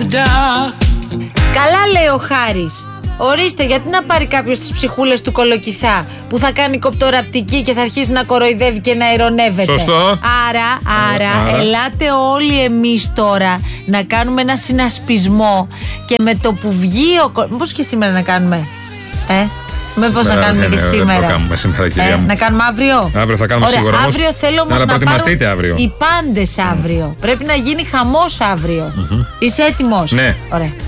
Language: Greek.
Καλά λέει ο Χάρης. Ορίστε, γιατί να πάρει κάποιος τις ψυχούλες του Κολοκυθά που θα κάνει κοπτοραπτική και θα αρχίσει να κοροϊδεύει και να ειρωνεύεται. Σωστό. Άρα, ελάτε όλοι εμείς τώρα να κάνουμε ένα συνασπισμό και με το που βγει ο μήπως και σήμερα να κάνουμε, μήπως να κάνουμε και σήμερα. Δεν το κάνουμε σήμερα, κυρία μου. Να κάνουμε αύριο. Αύριο θα κάνουμε σίγουρα. Αύριο θέλω όμως να προετοιμαστείτε αύριο. Οι πάντες αύριο. Πρέπει να γίνει χαμός αύριο. Είσαι έτοιμος? Ναι. Ωραία.